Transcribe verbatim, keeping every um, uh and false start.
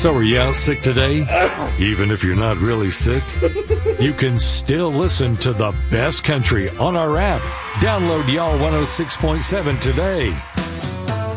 So are you out sick today? Even if you're not really sick, you can still listen to the best country on our app. Download Y'all one oh six point seven today.